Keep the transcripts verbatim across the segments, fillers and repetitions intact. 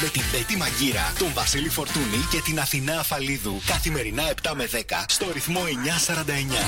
Με την Πέτη Μαγκύρα, τον Βασίλη Φορτούνη και την Αθηνά Αφαλίδου. Καθημερινά επτά με δέκα στο ρυθμό εννιά σαράντα εννιά.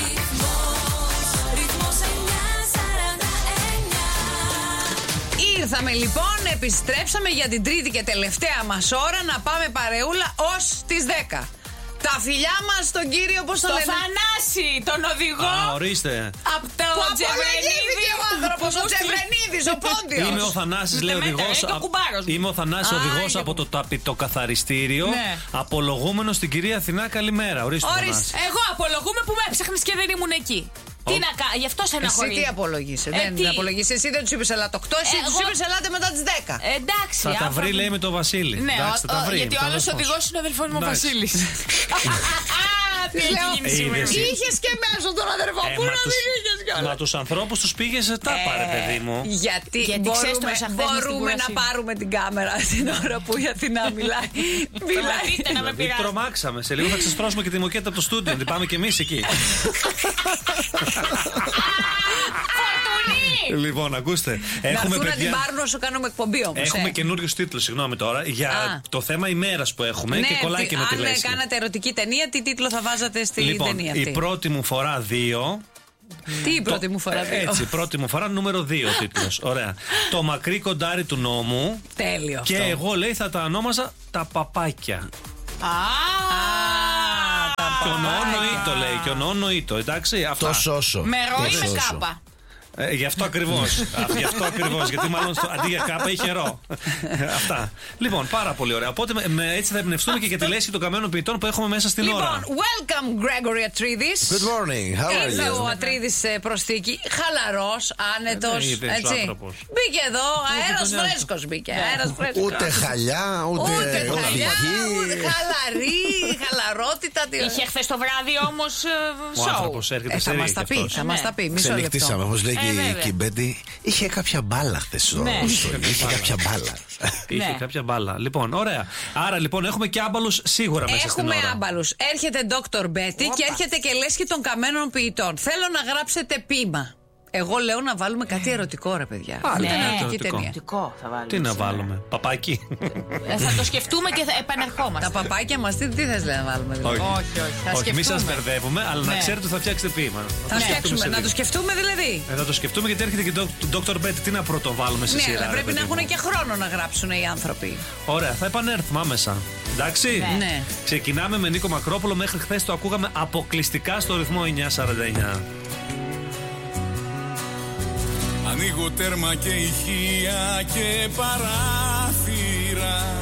Ήρθαμε λοιπόν, επιστρέψαμε για την τρίτη και τελευταία μας ώρα να πάμε παρεούλα ως τις δέκα. Τα φιλιά μας στον κύριο, πώς το λένε? Το Θανάση, τον οδηγό. Α, ορίστε. Από το Τζεβρενίδη. Ο άνθρωπος, ο Τζεβρενίδης, ο Πόντιος. Είμαι ο Θανάσης, λέει οδηγός. Είμαι ο Θανάσης, οδηγός από το ταπητοκαθαριστήριο. Ναι. Απολογούμενος στην κυρία Αθηνά, καλημέρα. Ορίστε. Εγώ απολογούμε που με έψαχνες και δεν ήμουν εκεί. Τι να κάνω, γι' αυτό σε ενοχωρεί. Εσύ τι απολογείσαι? Ε, δεν τι? απολογείσαι. Εσύ δεν του είπε ελάτε οκτώ, εσύ Εγώ... του είπε ελάτε μετά τις δέκα. Ε, εντάξει. Θα τα βρει, λέει, με τον Βασίλη. Ναι, εντάξει, θα τα βρει, γιατί ο άλλος οδηγός είναι ο αδελφός μου ο Βασίλης. Τι λέω, είχες και μέσω τον αδερφό, Ε, πού μα να τους- μην είχες κιόλας. Μα τους ανθρώπους τους πήγες τα πάρε, παιδί μου. Γιατί, Γιατί ξέρεις μπορούμε, το μέσα χθες με στην μπορούμε να κούραση. πάρουμε την κάμερα την ώρα που η Αθηνά μιλάει. Μιλάει. Σταματήστε να με Δηλαδή πειράζει. τρομάξαμε. Σε λίγο θα ξεστρώσουμε και τη μοκέτα από το στούντιο. Την πάμε κι εμείς εκεί. Λοιπόν, ακούστε. Να Έχουμε, έρθουν να την παιδιά, πάρουν όσο κάνουμε εκπομπή όμως. έχουμε ε. καινούριου τίτλου, συγγνώμη τώρα, για Α. το θέμα ημέρας που έχουμε και κολλάει τι- και με τη αν λέξη. κάνατε ερωτική ταινία, τι τίτλο θα βάζατε στη Λοιπόν, ταινία η αυτή? πρώτη μου φορά δύο. Τι η πρώτη μου φορά? Ε, Έτσι, πρώτη μου φορά νούμερο δύο τίτλος. Ωραία. Το μακρύ κοντάρι του νόμου. Τέλειο Και αυτό. εγώ, λέει, θα τα ονόμαζα τα παπάκια. Α, Και ο νοήτο, λέει, και ο νοήτο, εντάξει. Αυτά. Το σώσο. με ρο ή Το με σώσο. κάπα. Ε, γι' αυτό ακριβώς. Α, γι' αυτό ακριβώς. Γιατί μάλλον στο, αντί για κάπα είχε ρο. Αυτά. Λοιπόν, πάρα πολύ ωραία. Οπότε με, με- έτσι θα εμπνευστούμε και για τη λέσχη των καμένων ποιητών που έχουμε μέσα στην Λοιπόν, ώρα. welcome Gregory Atridis. Good morning, how are Ήρθε ο you? Ατρίδης ε, προσθήκη, χαλαρός, άνετος, Ε, είδες ο έτσι. άνθρωπος. Μπήκε εδώ, αέρας τον νοιάζει. φρέσκος μπήκε, αέρας φρέσκος. Ούτε χαλιά, ούτε, Ούτε χαλιά, οδηγή. ούτε χαλαρή, χαλαρότητα. τι- Είχε χθες το βράδυ όμως Ο σοου. άνθρωπος έρχεται Ε, σε θα μας ρίγη τα πει, αυτός. θα μας τα πει, μισό λεπτό. Ξενυχτήσαμε, όπως λέει Ε, και η βέβαια. Κιμπέντη. Είχε κάποια μπάλα χθες στο Ναι. στολί. Είχε κάποια μπάλα. Είχε Ναι. κάποια μπάλα. Λοιπόν, ωραία. Άρα λοιπόν έχουμε και άμπαλους σίγουρα μέσα στην Έχουμε ώρα. άμπαλους. Έρχεται Doctor Betty και έρχεται και λέσχη των καμένων ποιητών. Θέλω να γράψετε ποίημα. Εγώ λέω να βάλουμε κάτι ερωτικό, ρε παιδιά. Πάλι Ναι, ένα ερωτική ερωτικό. ταινία. Ερωτικό θα βάλουμε. Τι να σήμερα. βάλουμε, παπάκι. Ε, θα το σκεφτούμε και θα επανερχόμαστε. Τα παπάκια μας, τι, τι θες λέει, να βάλουμε δηλαδή? Όχι. Όχι, όχι. Θα Όχι, μη σας σκεφτούμε. μπερδεύουμε, αλλά να Ναι. ξέρετε ότι θα φτιάξετε ποίημα. Θα το σκεφτούμε φτιάξουμε, σε να λίγο. το σκεφτούμε δηλαδή. Ε, θα το σκεφτούμε γιατί έρχεται και το Doctor Betty. Τι να πρωτοβάλουμε σε Ναι, σειρά. αλλά ρε πρέπει παιδί να μου. έχουν και χρόνο να γράψουν οι άνθρωποι. Ωραία, θα επανέλθουμε άμεσα. Εντάξει. Ναι. Ξεκινάμε με Νίκο Μακρόπουλο. Μέχρι χθες το ακούγαμε αποκλειστικά στο ρυθμό εννιά σαράντα εννιά. Ανοίγω τέρμα και ηχεία και παράθυρα.